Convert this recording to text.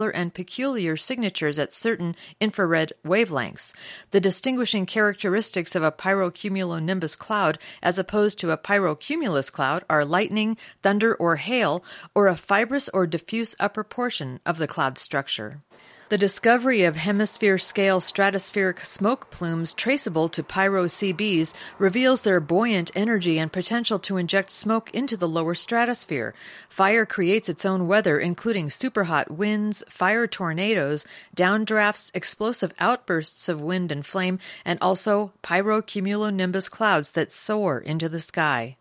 particular and peculiar signatures at certain infrared wavelengths. The distinguishing characteristics of a pyrocumulonimbus cloud as opposed to a pyrocumulus cloud are lightning, thunder or hail, or a fibrous or diffuse upper portion of the cloud structure. The discovery of hemisphere-scale stratospheric smoke plumes traceable to pyro-CBs reveals their buoyant energy and potential to inject smoke into the lower stratosphere. Fire creates its own weather, including superhot winds, fire tornadoes, downdrafts, explosive outbursts of wind and flame, and also pyrocumulonimbus clouds that soar into the sky.